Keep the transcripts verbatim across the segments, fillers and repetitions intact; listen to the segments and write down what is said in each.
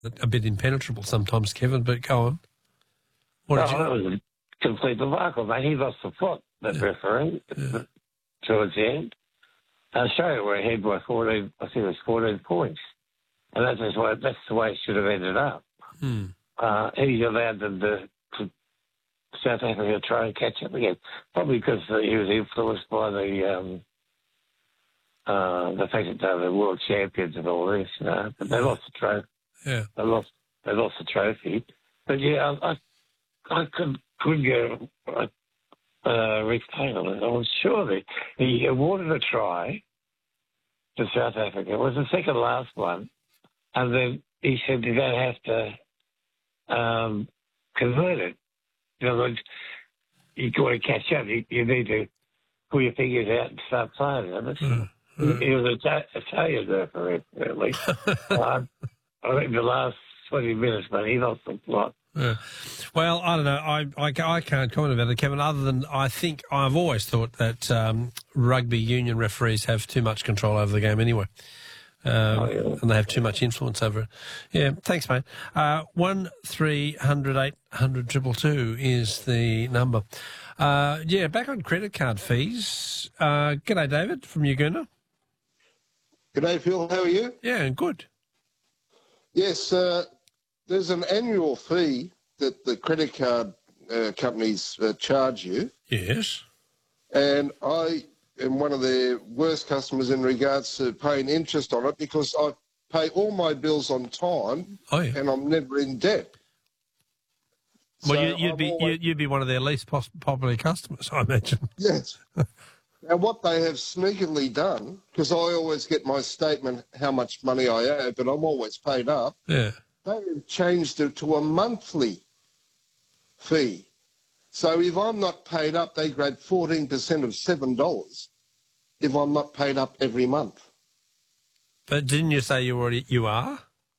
a bit impenetrable sometimes, Kevin, but go on. What No, did you... that was a complete debacle, mate. He lost the plot, that Yeah. referee, Yeah. towards the end. And Australia were ahead by fourteen, I think it was fourteen points. And that's just why, that's the way it should have ended up. Hmm. Uh, he allowed them to, to South Africa to try and catch up again. Probably because he was influenced by the um, uh, the fact that they were the world champions and all this, you know. But they lost the trophy. Yeah. They lost, they lost the trophy. But yeah, I, I, I could, couldn't get a uh, Rick Payne on it. I was sure that he awarded a try to South Africa. It was the second last one. And then he said, you don't have to um, convert it. In other words, you got to catch up. You, you need to pull your fingers out and start playing. And Mm, he, mm. he was a Italian referee, at least. uh, I think the last twenty minutes, but he lost the plot. Yeah. Well, I don't know. I, I, I can't comment about it, Kevin, other than I think I've always thought that um, rugby union referees have too much control over the game anyway. Um, Oh, yeah. And they have too much influence over it. Yeah, thanks, mate. Uh, one three hundred eight hundred triple two is the number. Uh, yeah, back on credit card fees. Uh, g'day, David from Uguna. G'day, Phil. How are you? Yeah, good. Yes, uh, there's an annual fee that the credit card uh, companies uh, charge you, Yes. and I am one of their worst customers in regards to paying interest on it because I pay all my bills on time Oh, yeah. and I'm never in debt. Well, So you, you'd I'm be always- you, you'd be one of their least pos- popular customers, I imagine. Yes. And what they have sneakily done, because I always get my statement how much money I owe, but I'm always paid up, Yeah. they have changed it to a monthly fee. So if I'm not paid up, they grab fourteen percent of seven dollars if I'm not paid up every month. But didn't you say you already you are?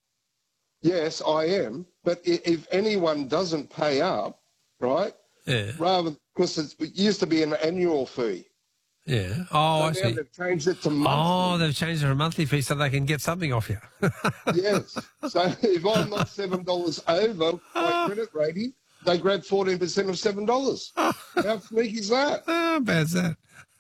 Yes, I am. But i- if anyone doesn't pay up, right, Yeah. rather, because it used to be an annual fee. Yeah. Oh, So I now see. they've changed it to Oh, monthly. they've changed it to a monthly fee so they can get something off you. Yes. So if I'm not seven dollars over my credit rating, they grab fourteen percent of seven dollars. How sneaky is that? How bad's that?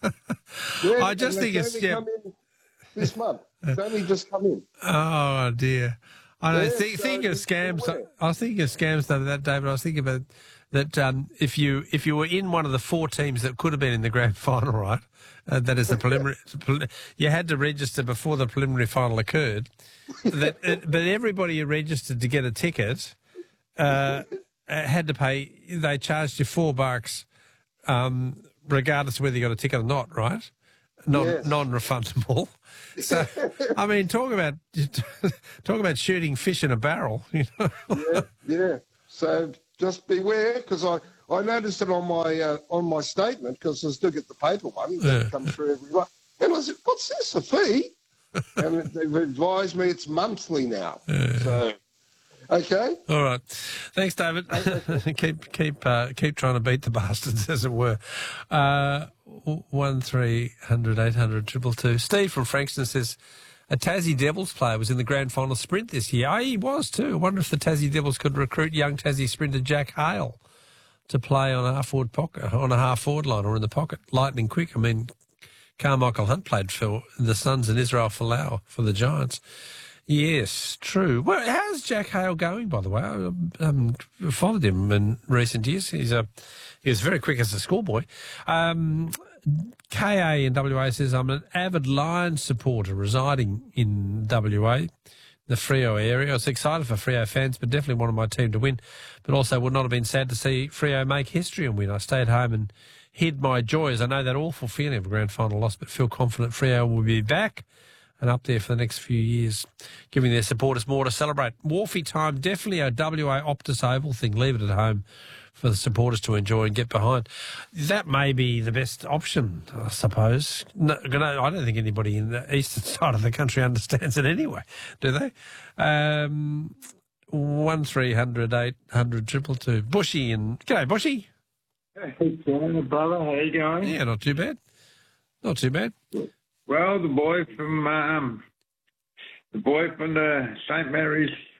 Yeah, I just and think it's it's- only yeah. come in this month. It's only just come in. Oh, dear. I know. Yeah, think, so think of it's scams. aware. I was thinking of scams the other day, but I was thinking about that um, if you if you were in one of the four teams that could have been in the grand final, right? Uh, that is the preliminary. prel- you had to register before the preliminary final occurred. That, it, but everybody who registered to get a ticket uh, uh, had to pay. They charged you four bucks, um, regardless of whether you got a ticket or not, right? Non Yes. non-refundable. So, I mean, talk about talk about shooting fish in a barrel. You know. Yeah, yeah. So just beware, because I, I noticed it on my uh, on my statement, because I still get the paper one that Yeah. comes through every month. And I said, what's this, a fee? And they've advised me it's monthly now. So, okay. All right, thanks, David. keep keep uh, keep trying to beat the bastards, as it were. Uh, one three hundred eight hundred triple two. Steve from Frankston says a Tassie Devils player was in the grand final sprint this year. Oh, he was too. I wonder if the Tassie Devils could recruit young Tassie sprinter Jack Hale to play on a half forward pocket, on a half forward line or in the pocket, lightning quick. I mean, Carmichael Hunt played for the Suns and Israel Folau for the Giants. Yes, true. Well, how's Jack Hale going, by the way? I um, followed him in recent years. He's a he was very quick as a schoolboy. Um, K A in W A says, I'm an avid Lions supporter residing in W A, the Freo area. I was excited for Freo fans, but definitely wanted my team to win, but also would not have been sad to see Freo make history and win. I stayed home and hid my joys. I know that awful feeling of a grand final loss, but feel confident Freo will be back and up there for the next few years, giving their supporters more to celebrate. Wharfie time, definitely a W A Optus Oval thing. Leave it at home for the supporters to enjoy and get behind. That may be the best option, I suppose. No, I don't think anybody in the eastern side of the country understands it anyway, do they? Um, one three hundred eight hundred triple two. Bushy and g'day, Bushy. Hey, Ken, brother, how you going? Yeah, not too bad. Not too bad. Well, the boy from um, the boy from the Saint Mary's